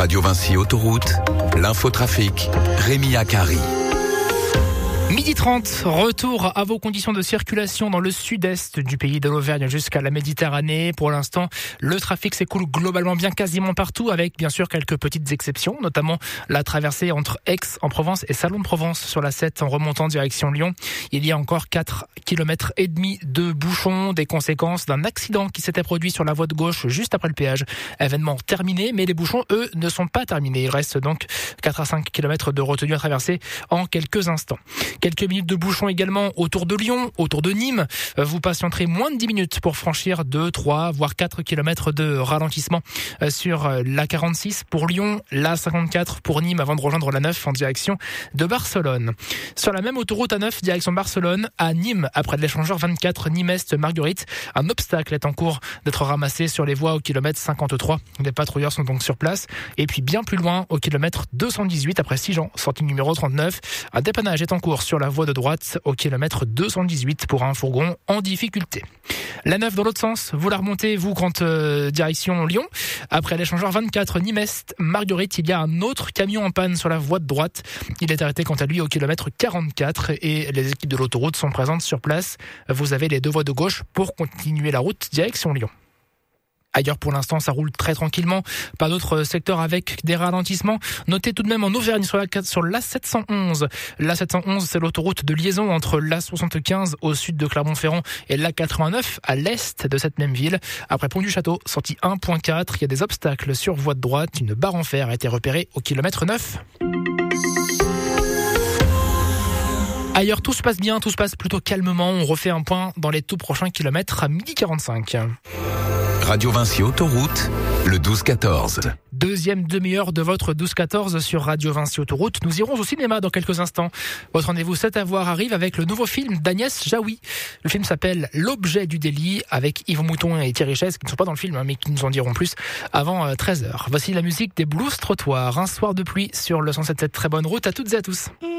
Radio Vinci Autoroute, l'infotrafic, Rémi Akari. 12h30, retour à vos conditions de circulation dans le sud-est du pays de l'Auvergne jusqu'à la Méditerranée. Pour l'instant, le trafic s'écoule globalement bien quasiment partout avec bien sûr quelques petites exceptions, notamment la traversée entre Aix en Provence et Salon de Provence sur la 7 en remontant direction Lyon. Il y a encore 4,5 km de bouchons, des conséquences d'un accident qui s'était produit sur la voie de gauche juste après le péage. Événement terminé, mais les bouchons, eux, ne sont pas terminés. Il reste donc 4 à 5 km de retenue à traverser en quelques instants. Quelques minutes de bouchons également autour de Lyon, autour de Nîmes. Vous patienterez moins de 10 minutes pour franchir 2, 3, voire 4 km de ralentissement sur la 46 pour Lyon, la 54 pour Nîmes avant de rejoindre la 9 en direction de Barcelone. Sur la même autoroute A9 direction Barcelone, à Nîmes, après l'échangeur 24 Nîmes-Est-Marguerite, un obstacle est en cours d'être ramassé sur les voies au kilomètre 53. Les patrouilleurs sont donc sur place. Et puis bien plus loin, au kilomètre 218, après Sigean, sortie numéro 39, un dépannage est en cours sur la voie de droite au kilomètre 218 pour un fourgon en difficulté. La 9 dans l'autre sens, vous la remontez, vous, quand direction Lyon. Après l'échangeur 24 Nîmes-Est-Marguerite, il y a un autre camion en panne sur la voie de droite. Il est arrêté quant à lui au kilomètre 44 et les équipes de l'autoroute sont présentes sur place. Vous avez les deux voies de gauche pour continuer la route direction Lyon. Ailleurs, pour l'instant, ça roule très tranquillement. Pas d'autres secteurs avec des ralentissements. Notez tout de même en Auvergne sur l'A711. L'A711, c'est l'autoroute de liaison entre l'A75 au sud de Clermont-Ferrand et l'A89 à l'est de cette même ville. Après Pont-du-Château, sortie 1.4, il y a des obstacles sur voie de droite. Une barre en fer a été repérée au kilomètre 9. Ailleurs, tout se passe bien, tout se passe plutôt calmement. On refait un point dans les tout prochains kilomètres à 12h45. Radio Vinci Autoroute, le 12-14. Deuxième demi-heure de votre 12-14 sur Radio Vinci Autoroute. Nous irons au cinéma dans quelques instants. Votre rendez-vous 7 à voir arrive avec le nouveau film d'Agnès Jaoui. Le film s'appelle L'objet du délit avec Yves Mouton et Thierry Chaise qui ne sont pas dans le film mais qui nous en diront plus avant 13h. Voici la musique des Blues Trottoirs. Un soir de pluie sur le 107.7. Très bonne route à toutes et à tous.